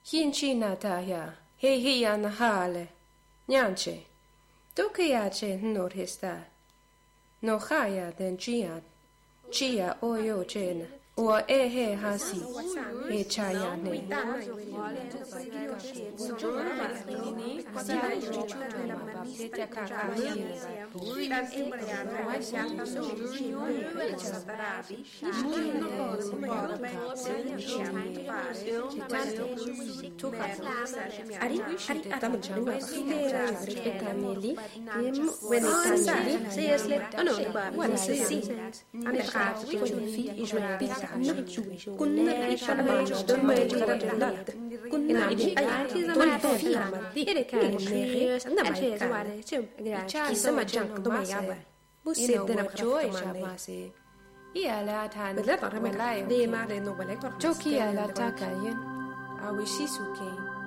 Hinchina taya, hehiya nahale, nyanche, dokayache norhista, no haya den chia oyo chen, or ehe hasi, e chaya ne. Jokia la takayen, awishisuke.